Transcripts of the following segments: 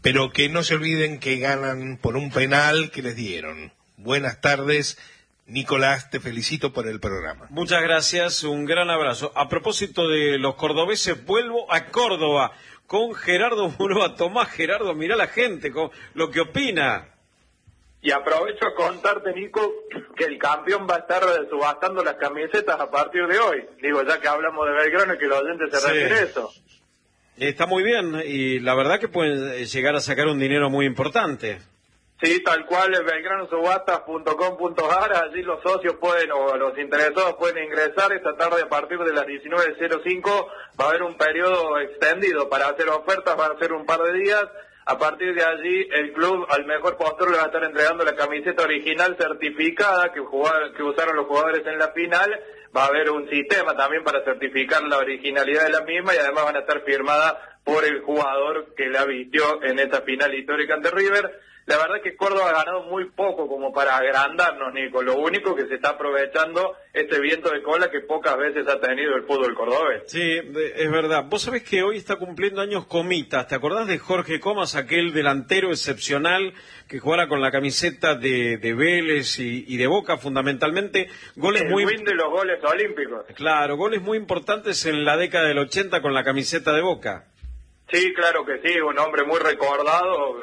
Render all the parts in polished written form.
pero que no se olviden que ganan por un penal que les dieron. Buenas tardes, Nicolás, te felicito por el programa. Muchas gracias, un gran abrazo. A propósito de los cordobeses, vuelvo a Córdoba con Gerardo Murúa. Tomás, Gerardo, mirá la gente, con lo que opina. Y aprovecho a contarte, Nico, que el campeón va a estar subastando las camisetas a partir de hoy. Digo, ya que hablamos de Belgrano y que los oyentes se refiere a eso. Está muy bien, y la verdad que pueden llegar a sacar un dinero muy importante. Sí, tal cual, es belgranosubastas.com.ar, allí los socios pueden, o los interesados pueden ingresar esta tarde a partir de las 19:05, va a haber un periodo extendido para hacer ofertas, va a ser un par de días. A partir de allí, el club al mejor postor le va a estar entregando la camiseta original certificada que usaron los jugadores en la final. Va a haber un sistema también para certificar la originalidad de la misma y además van a estar firmadas por el jugador que la vistió en esa final histórica ante River. La verdad es que Córdoba ha ganado muy poco como para agrandarnos, Nico. Lo único que se está aprovechando este viento de cola que pocas veces ha tenido el fútbol cordobés. Sí, es verdad. Vos sabés que hoy está cumpliendo años Comitas. ¿Te acordás de Jorge Comas, aquel delantero excepcional que jugara con la camiseta de Vélez y de Boca fundamentalmente? Goles el win de los goles olímpicos. Claro, goles muy importantes en la década del 80 con la camiseta de Boca. Sí, claro que sí, un hombre muy recordado,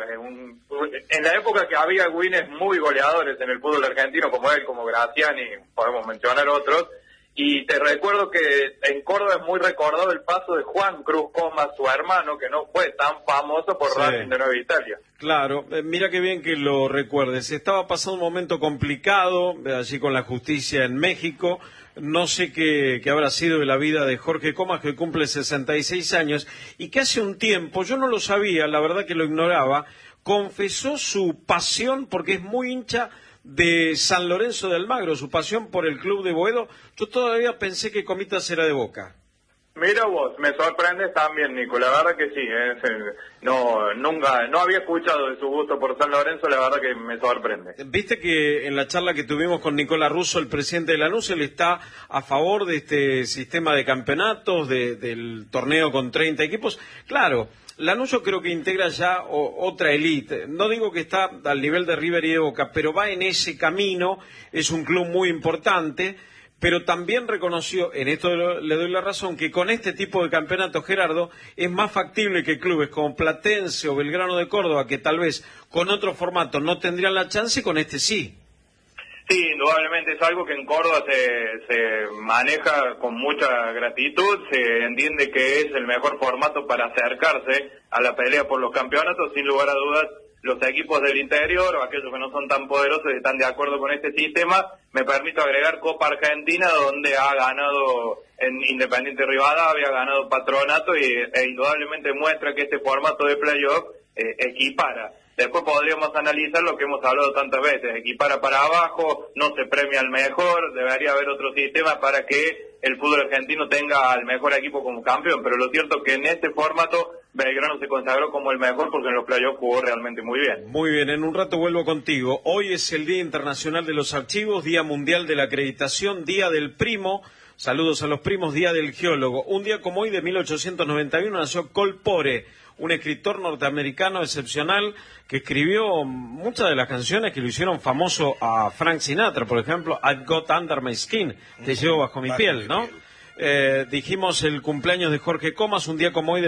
en la época que había wines muy goleadores en el fútbol argentino, como él, como Graciani, podemos mencionar otros, y te recuerdo que en Córdoba es muy recordado el paso de Juan Cruz Comas, su hermano, que no fue tan famoso por Racing de Nueva Italia. Claro, mira qué bien que lo recuerdes. Estaba pasando un momento complicado, allí con la justicia en México. No sé qué habrá sido de la vida de Jorge Comas, que cumple 66 años, y que hace un tiempo, yo no lo sabía, la verdad que lo ignoraba, confesó su pasión, porque es muy hincha de San Lorenzo de Almagro, su pasión por el club de Boedo. Yo todavía pensé que Comitas era de Boca. Mira vos, me sorprendes también, Nico, la verdad que sí, no había escuchado de su gusto por San Lorenzo, la verdad que me sorprende. Viste que en la charla que tuvimos con Nicolás Russo, el presidente de Lanús, él está a favor de este sistema de campeonatos, del torneo con 30 equipos. Claro, Lanús yo creo que integra ya otra élite, no digo que está al nivel de River y de Boca, pero va en ese camino, es un club muy importante. Pero también reconoció, en esto le doy la razón, que con este tipo de campeonato, Gerardo, es más factible que clubes como Platense o Belgrano de Córdoba, que tal vez con otro formato no tendrían la chance, con este sí. Sí, indudablemente es algo que en Córdoba se maneja con mucha gratitud, se entiende que es el mejor formato para acercarse a la pelea por los campeonatos, sin lugar a dudas. Los equipos del interior o aquellos que no son tan poderosos están de acuerdo con este sistema. Me permito agregar Copa Argentina, donde ha ganado en Independiente Rivadavia, ha ganado Patronato e indudablemente muestra que este formato de playoff equipara. Después podríamos analizar lo que hemos hablado tantas veces, equipara para abajo, no se premia al mejor, debería haber otro sistema para que el fútbol argentino tenga al mejor equipo como campeón, pero lo cierto es que en este formato Belgrano se consagró como el mejor porque en los playoffs jugó realmente muy bien. Muy bien, en un rato vuelvo contigo. Hoy es el Día Internacional de los Archivos, Día Mundial de la Acreditación, Día del Primo, saludos a los primos, Día del Geólogo. Un día como hoy de 1891 nació Cole Porter, un escritor norteamericano excepcional que escribió muchas de las canciones que lo hicieron famoso a Frank Sinatra, por ejemplo, I've Got Under My Skin, te llevo bajo mi piel, ¿no? Dijimos el cumpleaños de Jorge Comas, un día como hoy de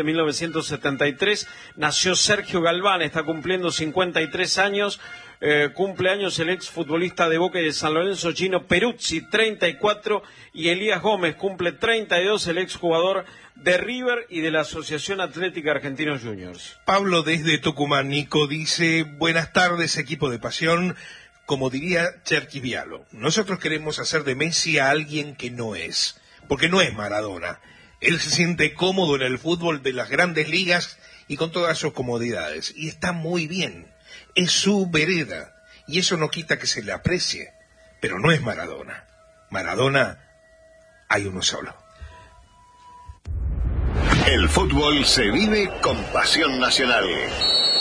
1973, nació Sergio Galván, está cumpliendo 53 años, cumpleaños el exfutbolista de Boca y de San Lorenzo, Gino Peruzzi, 34, y Elías Gómez, cumple 32, el exjugador de River y de la Asociación Atlética Argentinos Juniors. Pablo desde Tucumán, Nico, dice, buenas tardes, equipo de pasión. Como diría Cherky Vialo, nosotros queremos hacer de Messi a alguien que no es, porque no es Maradona. Él se siente cómodo en el fútbol de las grandes ligas y con todas sus comodidades, y está muy bien. Es su vereda, y eso no quita que se le aprecie, pero no es Maradona. Maradona hay uno solo. El fútbol se vive con pasión nacional.